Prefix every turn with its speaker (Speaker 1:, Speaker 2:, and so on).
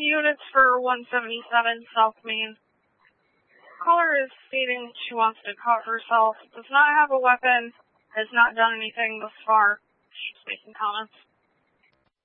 Speaker 1: Units for 177 South Main. Caller is stating she wants to cover herself, does not have a weapon, has not done anything thus far. She's making comments.